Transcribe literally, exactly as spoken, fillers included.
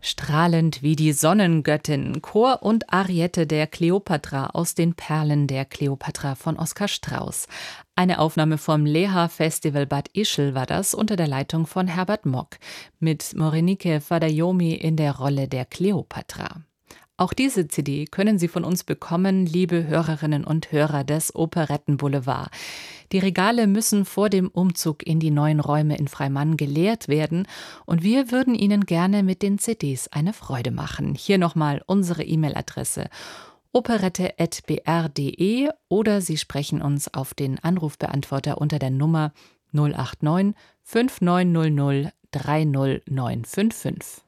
Strahlend wie die Sonnengöttin, Chor und Ariette der Kleopatra aus den Perlen der Kleopatra von Oskar Strauß. Eine Aufnahme vom Leha Festival Bad Ischl war das unter der Leitung von Herbert Mock mit Morenike Fadayomi in der Rolle der Kleopatra. Auch diese C D können Sie von uns bekommen, liebe Hörerinnen und Hörer des Operettenboulevard. Die Regale müssen vor dem Umzug in die neuen Räume in Freimann geleert werden und wir würden Ihnen gerne mit den C Ds eine Freude machen. Hier nochmal unsere E-Mail-Adresse operette punkt b r punkt d e oder Sie sprechen uns auf den Anrufbeantworter unter der Nummer null acht neun fünf neun null null drei null neun fünf fünf.